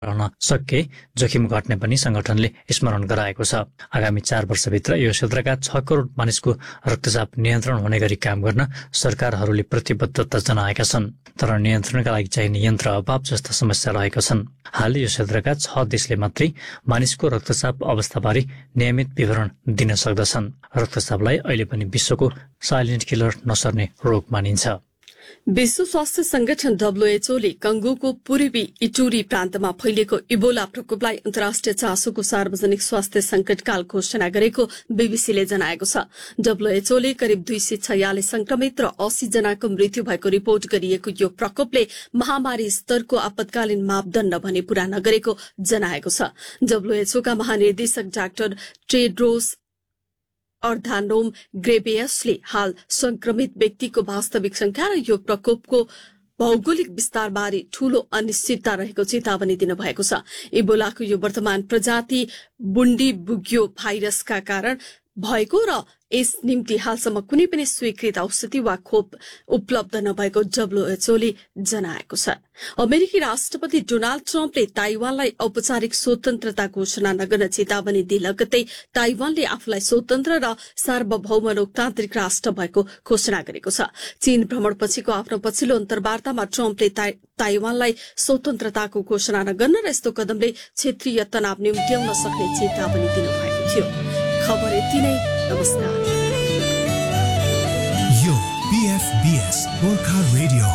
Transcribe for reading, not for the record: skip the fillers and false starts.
रहन सके जोखिम घट्ने पनि संगठनले स्मरण गराएको छ। आगामी 4 वर्षभित्र यो क्षेत्रका 6 करोड मानिसको रक्तचाप नियन्त्रण हुने गरी काम गर्न सरकारहरूले प्रतिबद्धता जनाएका छन्। तर नियन्त्रणका लागि चाहिने यन्त्र अभाव जस्ता समस्या रहेका छन्। हाल यो क्षेत्रका 6 देशले मात्रै मानिसको रक्तचाप अवस्थाबारे नियमित विवरण दिन सक्दछन्। रक्तचापलाई अहिले पनि विश्वको साइलेन्ट किलर नसर्ने रोग मानिन्छ। विश्व स्वास्थ्य संगठन डब्ल्यूएचओले कंगोको पूर्वी इटुरी प्रान्तमा फैलिएको इबोला प्रकोपलाई अन्तर्राष्ट्रिय चासोको सार्वजनिक स्वास्थ्य संकटकाल घोषणा गरेको बीबीसीले जनाएको छ। डब्ल्यूएचओले करिब 246 संक्रमित र 80 जनाको मृत्यु भएको रिपोर्ट गरिएको यो प्रकोपले महामारी स्तरको आपतकालीन मापदण्ड भने पूरा नगरेको जनाएको छ। डब्ल्यूएचओका महानिर्देशक डाक्टर टेड्रोस अधानोम ग्रेबेयसले हाल संक्रमित व्यक्तिको वास्तविक संख्या र यो प्रकोपको भौगोलिक विस्तारबारे ठूलो अनिश्चितता रहेको चेतावनी दिनुभएको छ। इबोलाको यो वर्तमान प्रजाति बुन्डीबुग्यो भाइरसका कारण भएको र यस निम्ति हालसम्म कुनै पनि स्वीकृत औषधि वा खोप उपलब्ध नभएको डब्ल्यूएचओले जनाएको छ। अमेरिकी राष्ट्रपति डोनाल्ड ट्रम्पले ताइवानलाई औपचारिक स्वतन्त्रता घोषणा नगर्न चेतावनी दिए लगत्तै ताइवानले आफूलाई स्वतन्त्र र सार्वभौम लोकतान्त्रिक राष्ट्र भएको घोषणा गरेको छ। चीन भ्रमणपछिको आफ्नो पछिल्लो अन्तर्वार्तामा ट्रम्पले ताइवानलाई स्वतन्त्रताको घोषणा नगर्न र यस्तो कदमले क्षेत्रीय तनाव निम्त्याउन सक्ने चेतावनी दिनुभएको थियो। खबर यति नै। नमस्कार। यो PFBS गोर्खा रेडियो